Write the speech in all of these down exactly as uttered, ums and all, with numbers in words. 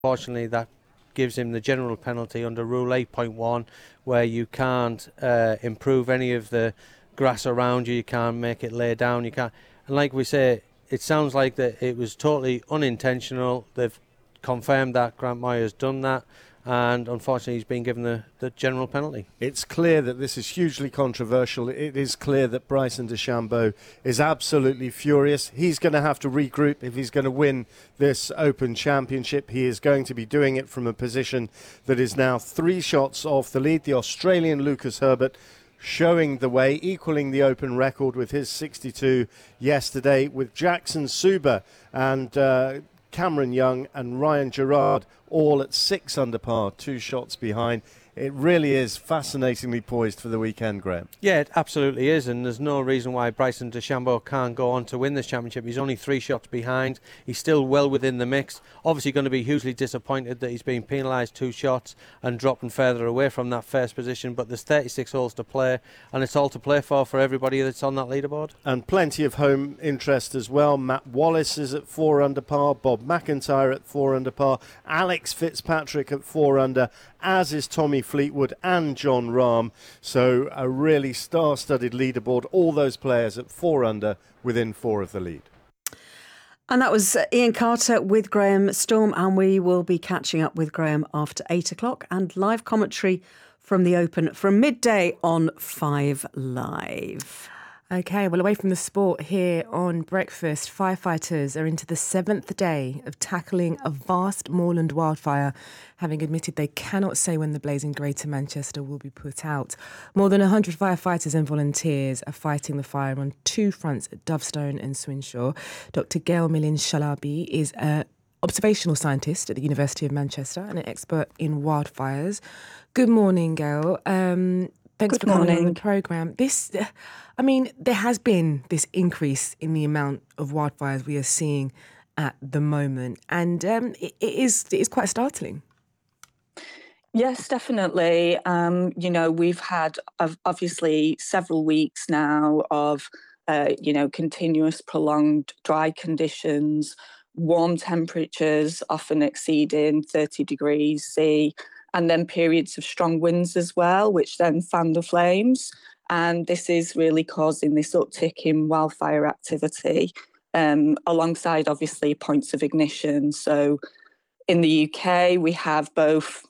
Fortunately, that gives him the general penalty under Rule eight point one, where you can't uh, improve any of the grass around you, you can't make it lay down, you can't. And like we say, it sounds like that it was totally unintentional. They've confirmed that Grant Moyer's done that, and unfortunately he's been given the, the general penalty. It's clear that this is hugely controversial. It is clear that Bryson DeChambeau is absolutely furious. He's going to have to regroup if he's going to win this Open Championship. He is going to be doing it from a position that is now three shots off the lead. The Australian Lucas Herbert showing the way, equaling the Open record with his sixty-two yesterday, with Jackson Suba and uh, Cameron Young and Ryan Gerard all at six under par, two shots behind. It really is fascinatingly poised for the weekend, Graham. Yeah, it absolutely is, and there's no reason why Bryson DeChambeau can't go on to win this championship. He's only three shots behind. He's still well within the mix. Obviously going to be hugely disappointed that he's been penalised two shots and dropping further away from that first position, but there's thirty-six holes to play, and it's all to play for for everybody that's on that leaderboard. And plenty of home interest as well. Matt Wallace is at four under par, Bob McIntyre at four under par, Alex Fitzpatrick at four under, as is Tommy Fleetwood and John Rahm. So a really star-studded leaderboard, all those players at four under within four of the lead. And that was Ian Carter with Graham Storm, and we will be catching up with Graham after eight o'clock and live commentary from the Open from midday on Five Live. OK, well, away from the sport here on Breakfast, firefighters are into the seventh day of tackling a vast moorland wildfire, having admitted they cannot say when the blaze in Greater Manchester will be put out. More than one hundred firefighters and volunteers are fighting the fire on two fronts at Dovestone and Swinshaw. Doctor Gail Millen-Shalabi is a observational scientist at the University of Manchester and an expert in wildfires. Good morning, Gail. Um, Thanks Good for coming morning. on the programme. This, I mean, there has been this increase in the amount of wildfires we are seeing at the moment, and um, it, it is it is quite startling. Yes, definitely. Um, you know, we've had uh, obviously several weeks now of, uh, you know, continuous prolonged dry conditions, warm temperatures, often exceeding thirty degrees C, and then periods of strong winds as well, which then fan the flames. And this is really causing this uptick in wildfire activity, um, alongside obviously points of ignition. So in the U K, we have both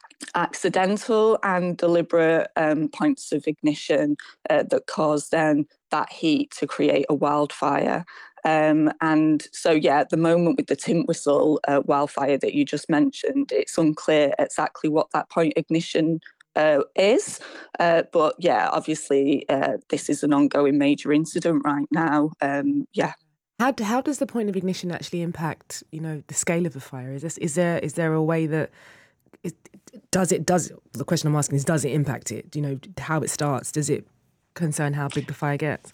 accidental and deliberate um, points of ignition uh, that cause then that heat to create a wildfire. Um, and so, yeah, at the moment with the Tintwistle uh, wildfire that you just mentioned, it's unclear exactly what that point ignition uh, is. Uh, but yeah, obviously, uh, this is an ongoing major incident right now. Um, yeah. How how does the point of ignition actually impact, you know, the scale of the fire? Is this is there is there a way that it, does it does the question I'm asking is does it impact it? Do you know how it starts? Does it concern how big the fire gets?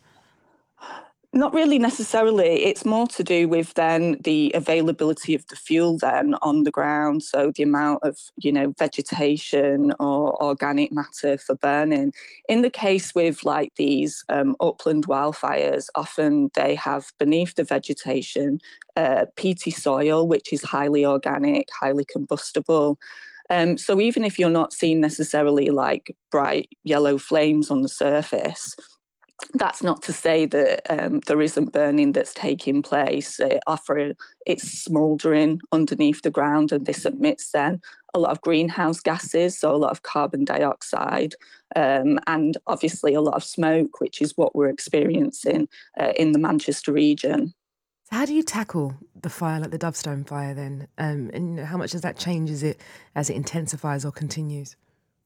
Not really necessarily. It's more to do with then the availability of the fuel then on the ground. So the amount of, you know, vegetation or organic matter for burning. In the case with like these um, upland wildfires, often they have beneath the vegetation uh, peaty soil, which is highly organic, highly combustible. Um, so even if you're not seeing necessarily like bright yellow flames on the surface, that's not to say that um, there isn't burning that's taking place. It offer, it's smouldering underneath the ground, and this emits then a lot of greenhouse gases, so a lot of carbon dioxide, um, and obviously a lot of smoke, which is what we're experiencing uh, in the Manchester region. So how do you tackle the fire like the Dovestone fire then? Um, and you know, how much does that change as it, as it intensifies or continues?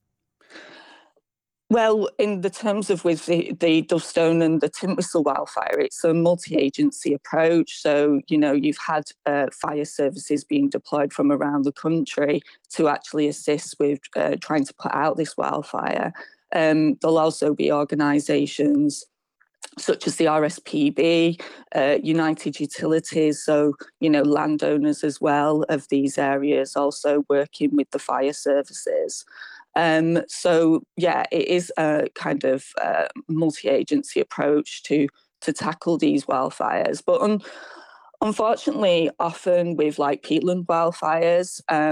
Well, in the terms of with the, the Dovestone and the Tintwistle wildfire, it's a multi-agency approach. So, you know, you've had uh, fire services being deployed from around the country to actually assist with uh, trying to put out this wildfire. Um, there'll also be organisations such as the R S P B, uh, United Utilities, so, you know, landowners as well of these areas also working with the fire services. Um, so, yeah, it is a kind of uh, multi-agency approach to to tackle these wildfires. But un- Unfortunately, often with like peatland wildfires, um,